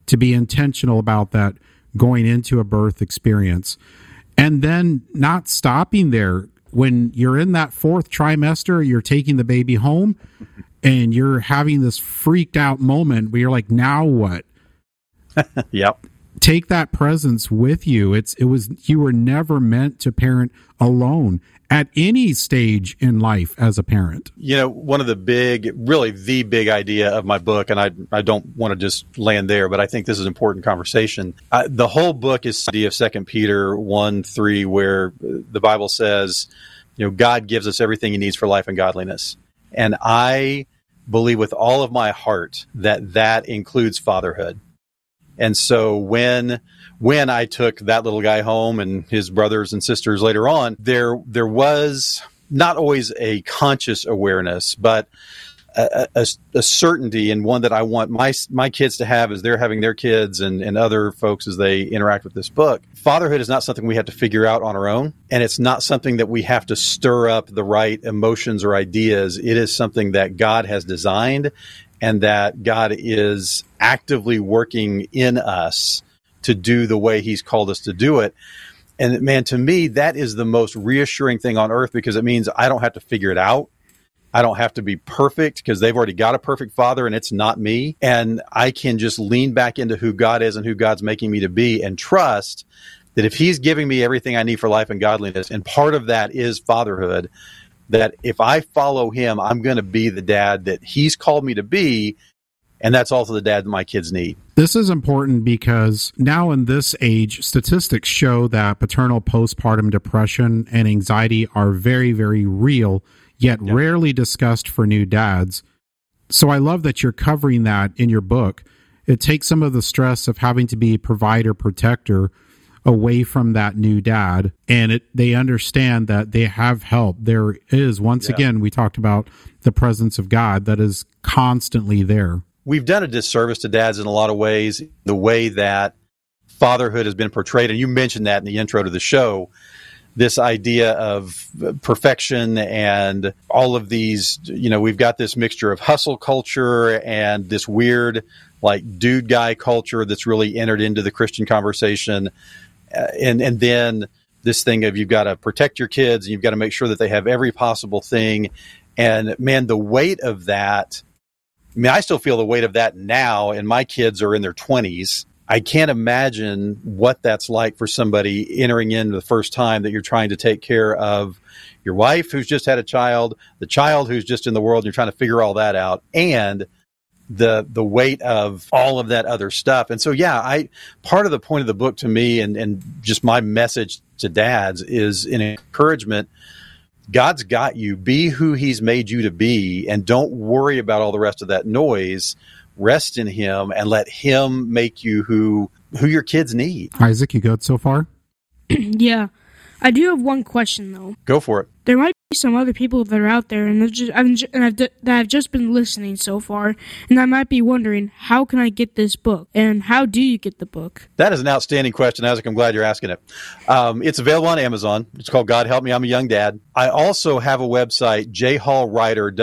to be intentional about that going into a birth experience. And then not stopping there. When you're in that fourth trimester, you're taking the baby home and you're having this freaked out moment where you're like, now what? Yep. Take that presence with you. You were never meant to parent alone at any stage in life as a parent. You know, one of the the big idea of my book, and I don't want to just land there, but I think this is an important conversation. The whole book is the idea of 2 Peter 1:3, where the Bible says, you know, God gives us everything he needs for life and godliness. And I believe with all of my heart that includes fatherhood. And so when I took that little guy home and his brothers and sisters later on, there was not always a conscious awareness, but a certainty, and one that I want my kids to have as they're having their kids and other folks as they interact with this book. Fatherhood is not something we have to figure out on our own, and it's not something that we have to stir up the right emotions or ideas. It is something that God has designed, and that God is actively working in us to do the way he's called us to do it. And man, to me, that is the most reassuring thing on earth, because it means I don't have to figure it out. I don't have to be perfect, because they've already got a perfect father and it's not me. And I can just lean back into who God is and who God's making me to be, and trust that if he's giving me everything I need for life and godliness, and part of that is fatherhood, that if I follow him, I'm going to be the dad that he's called me to be. And that's also the dad that my kids need. This is important because now in this age, statistics show that paternal postpartum depression and anxiety are very, very real, yet rarely discussed for new dads. So I love that you're covering that in your book. It takes some of the stress of having to be provider, protector away from that new dad, and they understand that they have help. There is, once again, we talked about the presence of God that is constantly there. We've done a disservice to dads in a lot of ways, the way that fatherhood has been portrayed, and you mentioned that in the intro to the show, this idea of perfection and all of these, you know, we've got this mixture of hustle culture and this weird, like, dude guy culture that's really entered into the Christian conversation. And then this thing of you've got to protect your kids and you've got to make sure that they have every possible thing. And man, the weight of that, I mean, I still feel the weight of that now, and my kids are in their 20s. I can't imagine what that's like for somebody entering in the first time that you're trying to take care of your wife who's just had a child, the child who's just in the world, and you're trying to figure all that out, and the weight of all of that other stuff. And so, part of the point of the book to me and just my message to dads is an encouragement. God's got you. Be who he's made you to be, and don't worry about all the rest of that noise. Rest in him and let him make you who your kids need. Isaac, you good so far? Yeah. I do have one question, though. Go for it. There might be some other people that are out there that have just been listening so far, and I might be wondering, how can I get this book? And how do you get the book? That is an outstanding question, Isaac. I'm glad you're asking it. It's available on Amazon. It's called God Help Me, I'm a Young Dad. I also have a website, jhallwriter,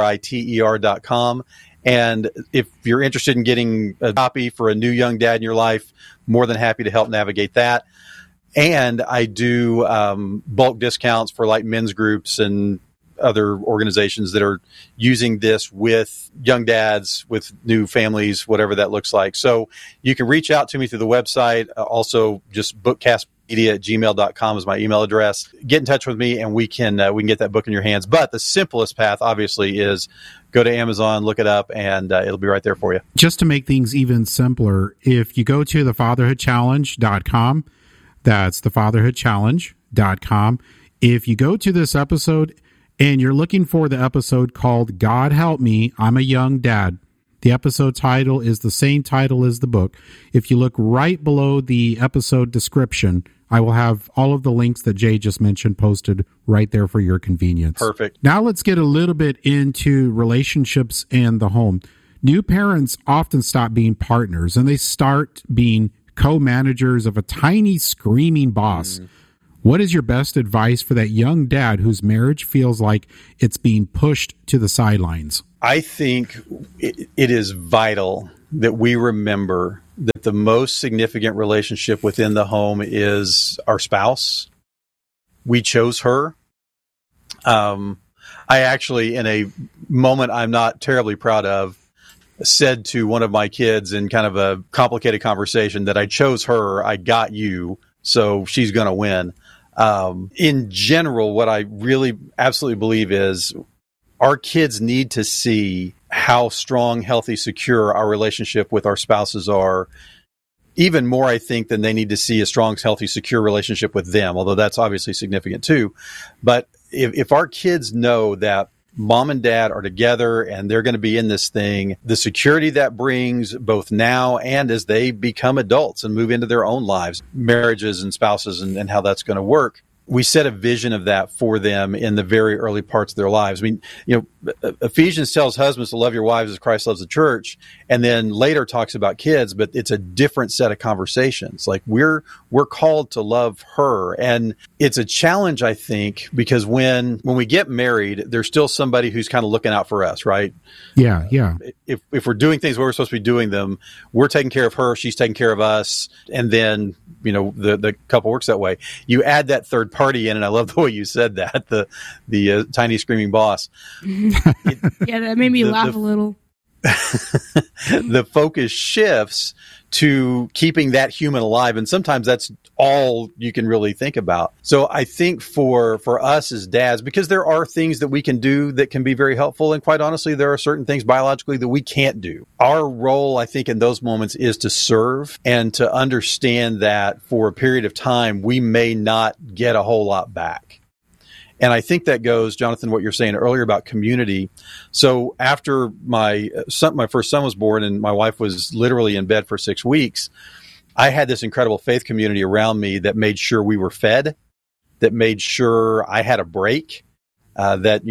WRITER.com. And if you're interested in getting a copy for a new young dad in your life, more than happy to help navigate that. And I do bulk discounts for like men's groups and other organizations that are using this with young dads, with new families, whatever that looks like. So you can reach out to me through the website. Also, just bookcastmedia@gmail.com is my email address. Get in touch with me, and we can get that book in your hands. But the simplest path, obviously, is go to Amazon, look it up, and it'll be right there for you. Just to make things even simpler, if you go to thefatherhoodchallenge.com, that's thefatherhoodchallenge.com. If you go to this episode and you're looking for the episode called God Help Me, I'm a Young Dad, the episode title is the same title as the book. If you look right below the episode description, I will have all of the links that Jay just mentioned posted right there for your convenience. Perfect. Now let's get a little bit into relationships and the home. New parents often stop being partners and they start being co-managers of a tiny screaming boss. What is your best advice for that young dad whose marriage feels like it's being pushed to the sidelines? I think it is vital that we remember that the most significant relationship within the home is our spouse. We chose her. I actually, in a moment I'm not terribly proud of, said to one of my kids in kind of a complicated conversation that I chose her, I got you, so she's going to win. In general, what I really absolutely believe is our kids need to see how strong, healthy, secure our relationship with our spouses are. Even more, I think, than they need to see a strong, healthy, secure relationship with them, although that's obviously significant too. But if our kids know that mom and dad are together and they're going to be in this thing, the security that brings both now and as they become adults and move into their own lives, marriages and spouses and how that's going to work, we set a vision of that for them in the very early parts of their lives. I mean, Ephesians tells husbands to love your wives as Christ loves the church, and then later talks about kids, but it's a different set of conversations. Like we're called to love her. And it's a challenge, I think, because when we get married, there's still somebody who's kind of looking out for us, right? Yeah, yeah. If we're doing things where we're supposed to be doing them, we're taking care of her, she's taking care of us, and then the couple works that way. You add that third party in, and I love the way you said that, the tiny screaming boss. Yeah, that made me laugh a little. The focus shifts to keeping that human alive, and sometimes that's all you can really think about. So I think for us as dads, because there are things that we can do that can be very helpful, and quite honestly, there are certain things biologically that we can't do. Our role, I think, in those moments is to serve and to understand that for a period of time, we may not get a whole lot back. And I think that goes, Jonathan, what you're saying earlier about community. So after my first son was born and my wife was literally in bed for 6 weeks, I had this incredible faith community around me that made sure we were fed, that made sure I had a break, that,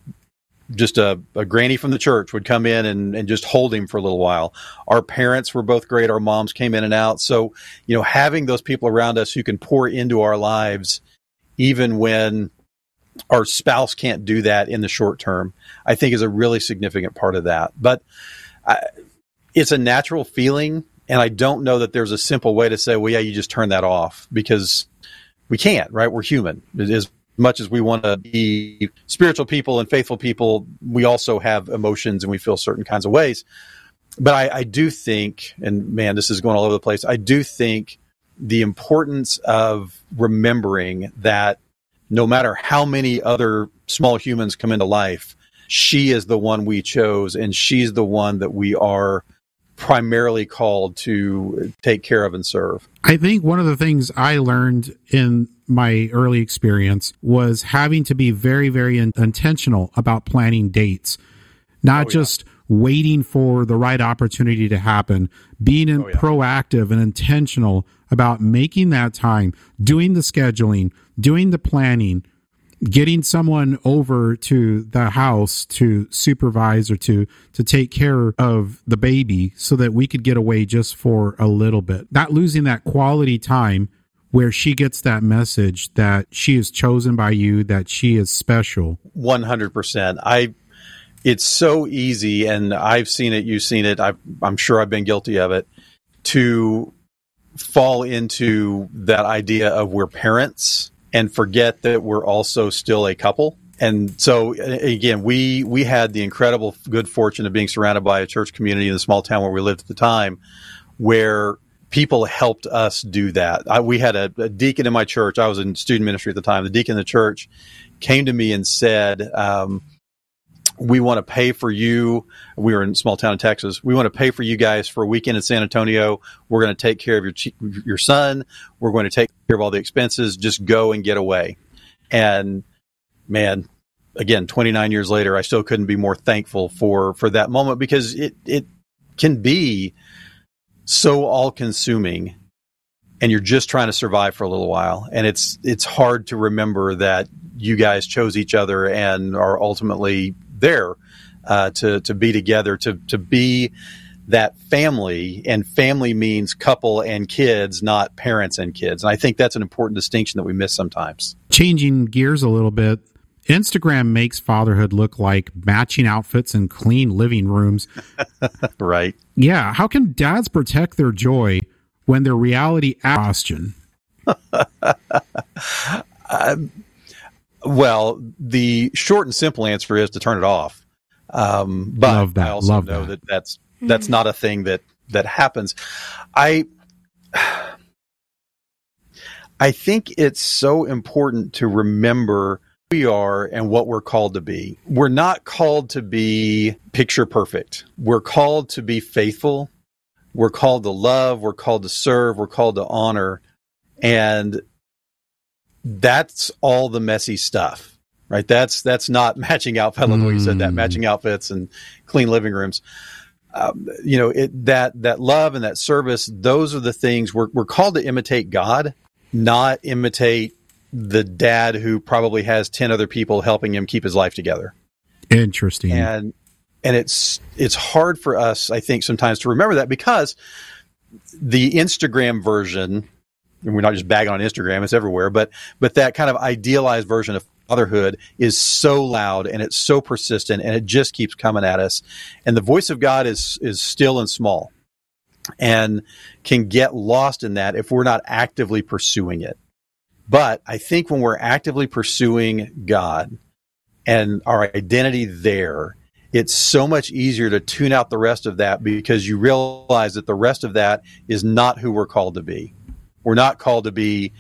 just a granny from the church would come in and just hold him for a little while. Our parents were both great. Our moms came in and out. So, having those people around us who can pour into our lives, even when our spouse can't do that in the short term, I think is a really significant part of that. But it's a natural feeling, and I don't know that there's a simple way to say, well, yeah, you just turn that off, because we can't, right? We're human. As much as we want to be spiritual people and faithful people, we also have emotions and we feel certain kinds of ways. But I do think, and man, this is going all over the place, I do think the importance of remembering that no matter how many other small humans come into life, she is the one we chose, and she's the one that we are primarily called to take care of and serve. I think one of the things I learned in my early experience was having to be very, very intentional about planning dates, not just waiting for the right opportunity to happen, being proactive and intentional about making that time, doing the scheduling, doing the planning, getting someone over to the house to supervise or to take care of the baby so that we could get away just for a little bit. Not losing that quality time where she gets that message that she is chosen by you, that she is special. 100%. It's so easy, and I've seen it, you've seen it, I'm sure I've been guilty of it, to fall into that idea of we're parents and forget that we're also still a couple. And so, again, we had the incredible good fortune of being surrounded by a church community in the small town where we lived at the time, where people helped us do that. We had a deacon in my church. I was in student ministry at the time. The deacon in the church came to me and said, we want to pay for you. We were in a small town in Texas. We want to pay for you guys for a weekend in San Antonio. We're going to take care of your son. We're going to take care of all the expenses. Just go and get away. And man, again, 29 years later, I still couldn't be more thankful for that moment, because it can be so all consuming, and you're just trying to survive for a little while. And it's hard to remember that you guys chose each other and are ultimately there to be together, to be that family, and family means couple and kids, not parents and kids. And I think that's an important distinction that we miss sometimes. Changing gears a little bit, Instagram makes fatherhood look like matching outfits and clean living rooms. Right. Yeah. How can dads protect their joy when their reality exhaustion? Well, the short and simple answer is to turn it off. But Love that. I also Love know that. that's not a thing that happens. I think it's so important to remember who we are and what we're called to be. We're not called to be picture perfect. We're called to be faithful. We're called to love. We're called to serve. We're called to honor. And that's all the messy stuff, right? That's not matching outfits. I love the way you said that, matching outfits and clean living rooms. That love and that service, those are the things we're called to imitate God, not imitate the dad who probably has 10 other people helping him keep his life together. Interesting. And it's hard for us, I think, sometimes to remember that, because the Instagram version, and we're not just bagging on Instagram, it's everywhere, but that kind of idealized version of fatherhood is so loud and it's so persistent and it just keeps coming at us. And the voice of God is still and small and can get lost in that if we're not actively pursuing it. But I think when we're actively pursuing God and our identity there, it's so much easier to tune out the rest of that, because you realize that the rest of that is not who we're called to be. We're not called to be,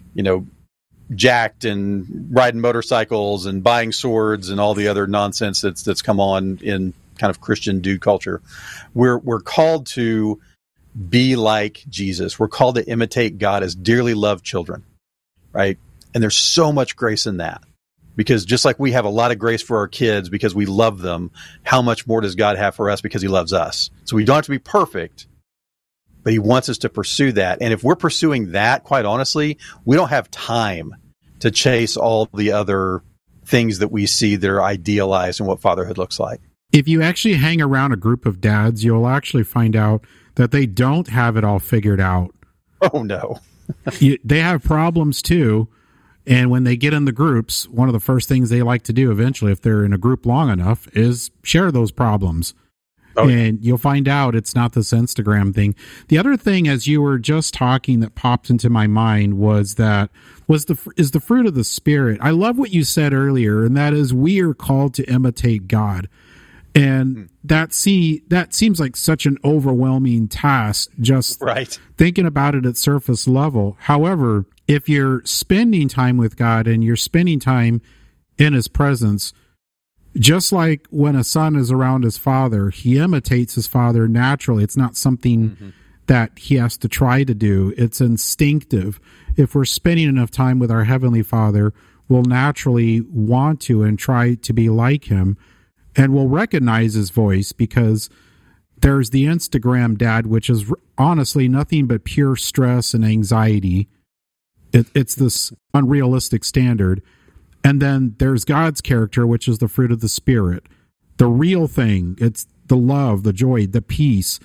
jacked and riding motorcycles and buying swords and all the other nonsense that's come on in kind of Christian dude culture. We're called to be like Jesus. We're called to imitate God as dearly loved children, right? And there's so much grace in that, because just like we have a lot of grace for our kids because we love them, how much more does God have for us because he loves us? So we don't have to be perfect, but he wants us to pursue that. And if we're pursuing that, quite honestly, we don't have time to chase all the other things that we see that are idealized and what fatherhood looks like. If you actually hang around a group of dads, you'll actually find out that they don't have it all figured out. Oh, no. They have problems too. And when they get in the groups, one of the first things they like to do eventually, if they're in a group long enough, is share those problems. Oh, and you'll find out it's not this Instagram thing. The other thing, as you were just talking, that popped into my mind was the fruit of the Spirit. I love what you said earlier, and that is we are called to imitate God. And that seems like such an overwhelming task, just right. Thinking about it at surface level. However, if you're spending time with God and you're spending time in his presence, just like when a son is around his father, he imitates his father naturally. It's not something that he has to try to do. It's instinctive. If we're spending enough time with our Heavenly Father, we'll naturally want to and try to be like him. And we'll recognize his voice, because there's the Instagram dad, which is honestly nothing but pure stress and anxiety. It's this unrealistic standard. And then there's God's character, which is the fruit of the Spirit. The real thing, it's the love, the joy, the peace.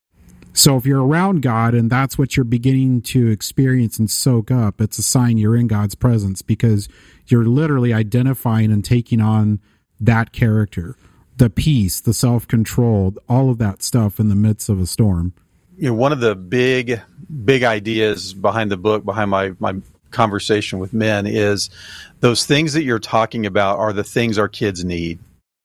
So if you're around God and that's what you're beginning to experience and soak up, it's a sign you're in God's presence, because you're literally identifying and taking on that character, the peace, the self-control, all of that stuff in the midst of a storm. One of the big ideas behind the book, behind my conversation with men, is those things that you're talking about are the things our kids need.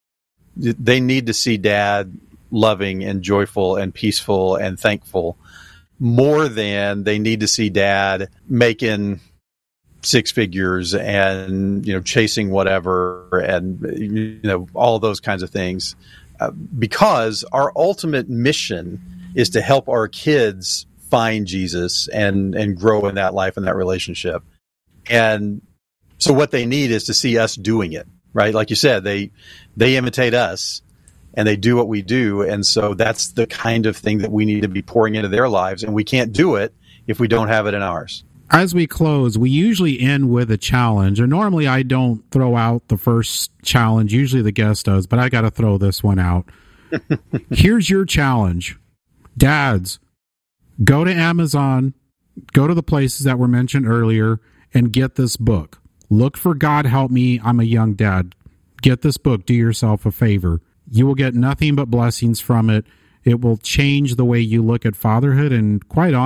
They need to see dad loving and joyful and peaceful and thankful, more than they need to see dad making six figures and, chasing whatever and, all those kinds of things. Because our ultimate mission is to help our kids find Jesus and grow in that life and that relationship. And so what they need is to see us doing it, right? Like you said, they imitate us and they do what we do. And so that's the kind of thing that we need to be pouring into their lives. And we can't do it if we don't have it in ours. As we close, we usually end with a challenge. And normally I don't throw out the first challenge. Usually the guest does, but I got to throw this one out. Here's your challenge. Dads, go to Amazon, go to the places that were mentioned earlier, and get this book. Look for God Help Me, I'm a Young Dad. Get this book. Do yourself a favor. You will get nothing but blessings from it. It will change the way you look at fatherhood, and quite honestly,